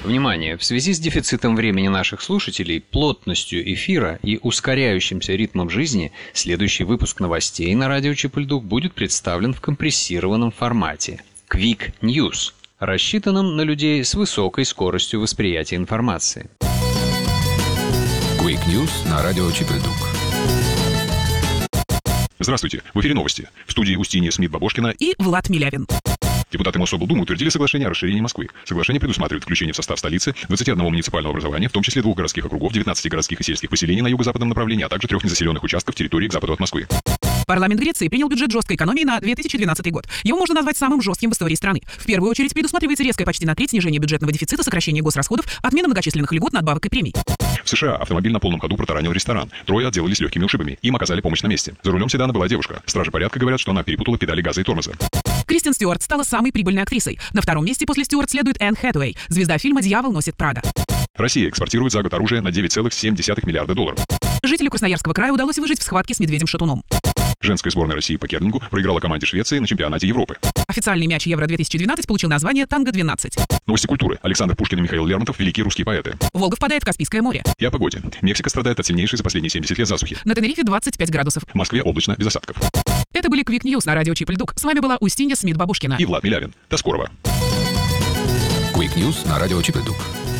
Внимание! В связи с дефицитом времени наших слушателей, плотностью эфира и ускоряющимся ритмом жизни, следующий выпуск новостей на радио Чип и Лдук будет представлен в компрессированном формате. Quick News, рассчитанном на людей с высокой скоростью восприятия информации. Quick News на радио Чип и Лдук. Здравствуйте, в эфире новости. В студии Устинья Смит-Бабошкина и Влад Милявин. Депутаты Мособлдумы утвердили соглашение о расширении Москвы. Соглашение предусматривает включение в состав столицы 21 муниципального образования, в том числе 2 городских округов, 19 городских и сельских поселений на юго-западном направлении, а также 3 незаселенных участков территории к западу от Москвы. Парламент Греции принял бюджет жесткой экономии на 2012 год. Его можно назвать самым жестким в истории страны. В первую очередь предусматривается резкое почти на треть снижение бюджетного дефицита, сокращение госрасходов, отмена многочисленных льгот, надбавок и премий. В США автомобиль на полном ходу протаранил ресторан. 3 отделались легкими ушибами. Им оказали помощь на месте. За рулем седана была девушка. Стражи порядка говорят, что она перепутала педали газа и тормоза. Кристен Стюарт стала самой прибыльной актрисой. На втором месте после Стюарт следует Энн Хэтэуэй, звезда фильма «Дьявол носит Прада». Россия экспортирует за год оружие на 9,7 миллиарда долларов. Жителю Красноярского края удалось выжить в схватке с медведем-шатуном. Женская сборная России по керлингу проиграла команде Швеции на чемпионате Европы. Официальный мяч Евро-2012 получил название «Танго-12». Новости культуры. Александр Пушкин и Михаил Лермонтов – великие русские поэты. Волга впадает в Каспийское море. И о погоде. Мексика страдает от сильнейшей за последние 70 лет засухи. На Тенерифе 25 градусов. В Москве облачно, без осадков. Это были Quick News на радио Чип и Лдук. С вами была Устинья Смит-Бабушкина И Влад Милявин. До скорого. Quick News на радио Чип и Лдук.